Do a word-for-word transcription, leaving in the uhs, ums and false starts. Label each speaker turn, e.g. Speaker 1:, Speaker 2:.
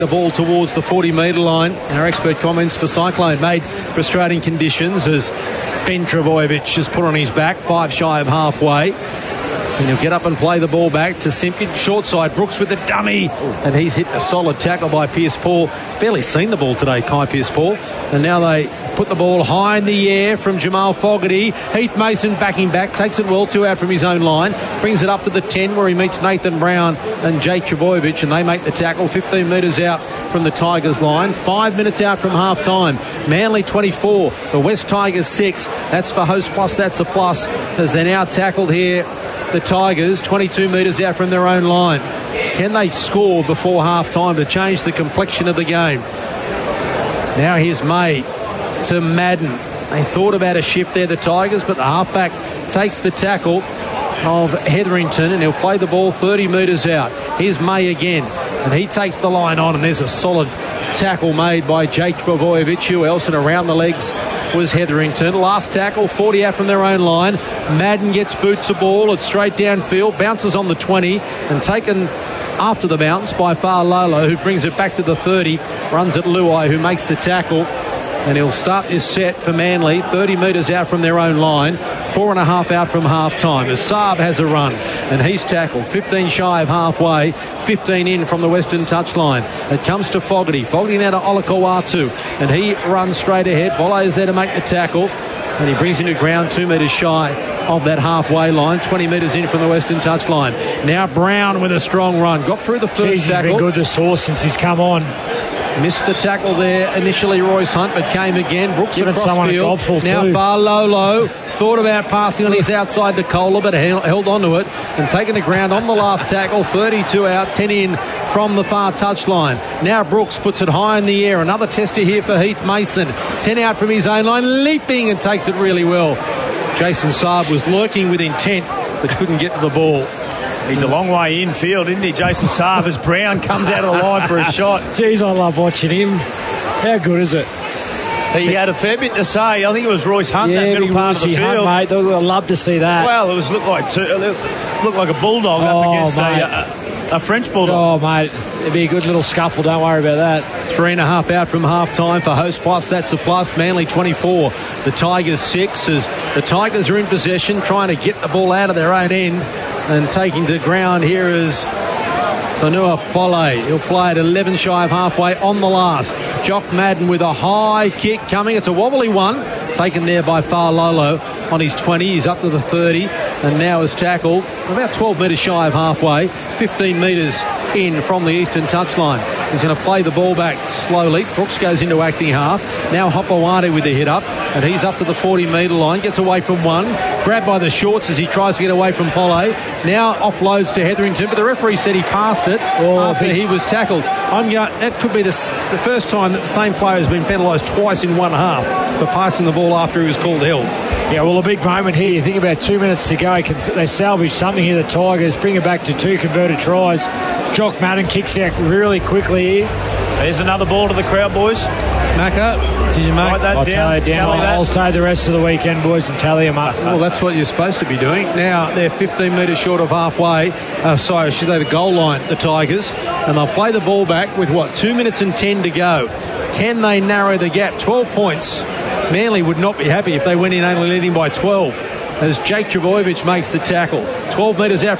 Speaker 1: The ball towards the forty metre line. Our expert comments for Cyclone made frustrating conditions as Ben Trbojevic has put on his back, five shy of halfway. And he'll get up and play the ball back to Simpkin. Short side, Brooks with the dummy. And he's hit a solid tackle by Pierce-Paul. Barely seen the ball today, Kai Pierce-Paul. And now they put the ball high in the air from Jamal Fogarty. Heath Mason backing back, takes it well, two out from his own line. Brings it up to the ten where he meets Nathan Brown and Jake Trbojevic, and they make the tackle fifteen metres out from the Tigers line. Five minutes out from half time. Manly twenty-four, the West Tigers six. That's for Host Plus, that's a plus, as they're now tackled here. The Tigers twenty-two metres out from their own line. Can they score before half time to change the complexion of the game? Now here's May to Madden. They thought about a shift there, the Tigers, but the halfback takes the tackle of Hetherington, and he'll play the ball thirty metres out. Here's May again, and he takes the line on, and there's a solid tackle made by Jake Trbojevic. Who else? And around the legs was Hetherington. Last tackle, forty out from their own line. Madden gets boots a ball. It's straight downfield, bounces on the twenty, and taken after the bounce by Fa'alolo, who brings it back to the thirty. Runs at Luai, who makes the tackle. And he'll start this set for Manly, thirty metres out from their own line, four and a half out from half time, as Saab has a run, and he's tackled, fifteen shy of halfway, fifteen in from the western touchline. It comes to Fogarty, Fogarty now to Olakau'atu, and he runs straight ahead. Volley is there to make the tackle, and he brings him to ground two metres shy of that halfway line, twenty metres in from the western touchline. Now Brown with a strong run, got through the first
Speaker 2: Jeez,
Speaker 1: tackle.
Speaker 2: He's been good this horse since he's come on.
Speaker 1: Missed the tackle there initially, Royce Hunt, but came again. Brooks
Speaker 2: Giving
Speaker 1: across
Speaker 2: someone
Speaker 1: field.
Speaker 2: a gobful
Speaker 1: Now
Speaker 2: too.
Speaker 1: Fa'alolo thought about passing on his outside to Kohler, but held, held on to it and taken the ground on the last tackle. thirty-two out, ten in from the far touchline. Now Brooks puts it high in the air. Another tester here for Heath Mason. ten out from his own line, leaping and takes it really well. Jason Saab was lurking with intent, but couldn't get to the ball.
Speaker 3: He's a long way infield, isn't he, Jason Saab, as Brown comes out of the line for a shot.
Speaker 2: Jeez, I love watching him. How good is it?
Speaker 3: He had a fair bit to say. I think it was Royce Hunt,
Speaker 2: yeah,
Speaker 3: that middle part of the field.
Speaker 2: Hunt, mate. I love to see that.
Speaker 3: Well, it was looked like two, it looked like a bulldog
Speaker 2: oh,
Speaker 3: up against
Speaker 2: mate.
Speaker 3: a, a, a French bulldog.
Speaker 2: Oh, mate, it'd be a good little scuffle. Don't worry about that.
Speaker 1: Three and a half out from half time for Host Plus. That's a plus. Manly twenty-four. The Tigers six, as the Tigers are in possession, trying to get the ball out of their own end. And taking to ground here is Fanua Foley. He'll play at eleven shy of halfway on the last. Jock Madden with a high kick coming. It's a wobbly one. Taken there by Fa'alolo on his twenty. He's up to the thirty. And now is tackled about twelve metres shy of halfway. fifteen metres in from the eastern touchline. He's going to play the ball back slowly. Brooks goes into acting half. Now Hopewadi with the hit up. And he's up to the forty metre line. Gets away from one. Grabbed by the shorts as he tries to get away from Pole. Now offloads to Hetherington. But the referee said he passed it oh, after he was tackled. I'm going, that could be the, the first time that the same player has been penalised twice in one half for passing the ball after he was called held.
Speaker 2: Yeah, well, a big moment here. You think about two minutes to go. Can they salvage something here, the Tigers, bring it back to two converted tries. Jock Madden kicks out really quickly here.
Speaker 3: There's another ball to the crowd, boys.
Speaker 1: Macca, did you make
Speaker 3: Write that
Speaker 2: I'll
Speaker 3: down?
Speaker 2: tally it down.
Speaker 3: Tally that.
Speaker 2: I'll say the rest of the weekend, boys, and tally them up.
Speaker 1: Well, that's what you're supposed to be doing. Now, they're fifteen metres short of halfway. Uh, sorry, I should say the goal line, the Tigers. And they'll play the ball back with, what, two minutes and ten to go. Can they narrow the gap? twelve points. Manly would not be happy if they went in only leading by twelve, as Jake Trbojevic makes the tackle. twelve metres out